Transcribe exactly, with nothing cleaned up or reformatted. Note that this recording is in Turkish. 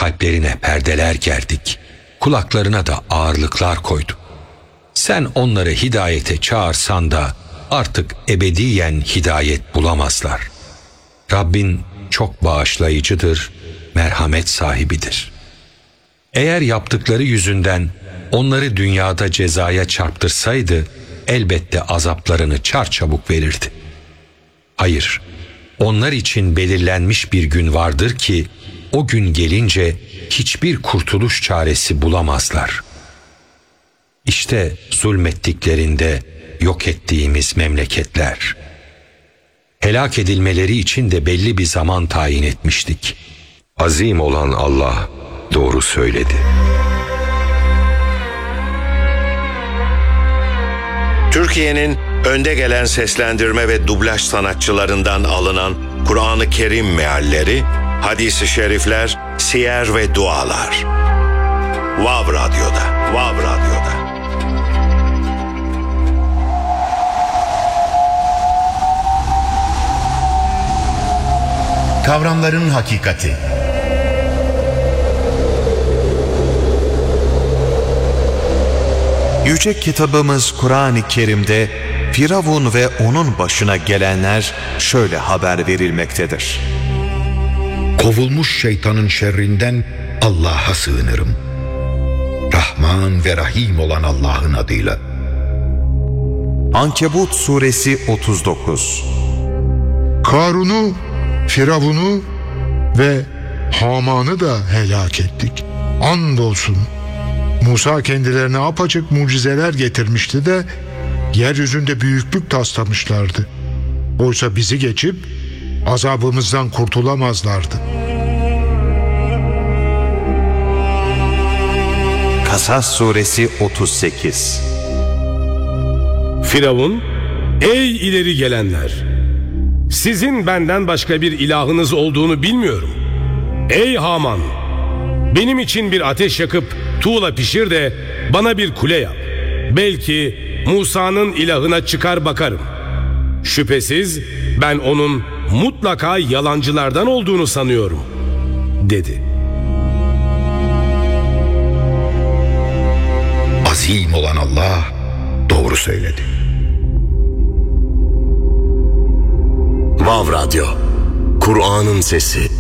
kalplerine perdeler gerdik, kulaklarına da ağırlıklar koyduk. Sen onları hidayete çağırsan da artık ebediyen hidayet bulamazlar. Rabbin çok bağışlayıcıdır, merhamet sahibidir. Eğer yaptıkları yüzünden onları dünyada cezaya çarptırsaydı, elbette azaplarını çarçabuk verirdi. Hayır, onlar için belirlenmiş bir gün vardır ki, o gün gelince hiçbir kurtuluş çaresi bulamazlar. İşte zulmettiklerinde yok ettiğimiz memleketler. Helak edilmeleri için de belli bir zaman tayin etmiştik. Azim olan Allah doğru söyledi. Türkiye'nin önde gelen seslendirme ve dublaj sanatçılarından alınan Kur'an-ı Kerim mealleri, hadis-i şerifler, siyer ve dualar. Vav Radyo'da, Vav Radyo'da. Kavramların hakikati. Yüce kitabımız Kur'an-ı Kerim'de Firavun ve onun başına gelenler şöyle haber verilmektedir. Kovulmuş şeytanın şerrinden Allah'a sığınırım. Rahman ve Rahim olan Allah'ın adıyla. Ankebut suresi otuz dokuz. Karun'u, Firavun'u ve Haman'ı da helak ettik. Andolsun Musa kendilerine apaçık mucizeler getirmişti de yeryüzünde büyüklük taslamışlardı. Oysa bizi geçip azabımızdan kurtulamazlardı. Kasas suresi otuz sekiz. Firavun, ey ileri gelenler! Sizin benden başka bir ilahınız olduğunu bilmiyorum. Ey Haman! Benim için bir ateş yakıp tuğla pişir de bana bir kule yap. Belki Musa'nın ilahına çıkar bakarım. Şüphesiz ben onun mutlaka yalancılardan olduğunu sanıyorum, dedi. Azim olan Allah doğru söyledi. Vav Radyo, Kur'an'ın sesi.